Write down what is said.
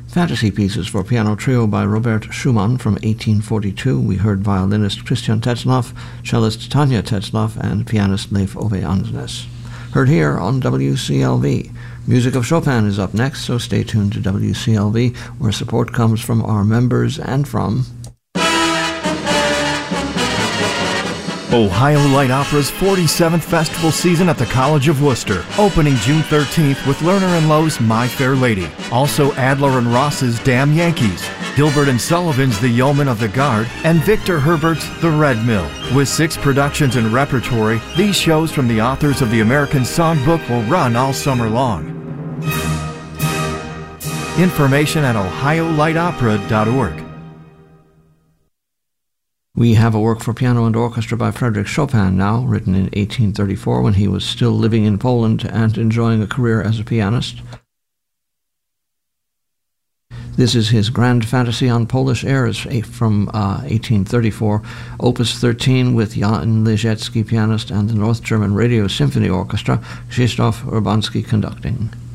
Fantasy Pieces for Piano Trio by Robert Schumann from 1842. We heard violinist Christian Tetzlaff, cellist Tanya Tetzlaff, and pianist Leif Ove Andsnes. Heard here on WCLV. Music of Chopin is up next, so stay tuned to WCLV, where support comes from our members and from Ohio Light Opera's 47th festival season at the College of Worcester, opening June 13th with Lerner and Lowe's My Fair Lady. Also Adler and Ross's Damn Yankees, Gilbert and Sullivan's The Yeoman of the Guard, and Victor Herbert's The Red Mill. With 6 productions in repertory, these shows from the authors of the American Songbook will run all summer long. Information at ohiolightopera.org. We have a work for piano and orchestra by Frédéric Chopin now, written in 1834 when he was still living in Poland and enjoying a career as a pianist. This is his Grand Fantasy on Polish Airs from 1834, Opus 13 with Jan Leżecki pianist and the North German Radio Symphony Orchestra, Krzysztof Urbanski conducting.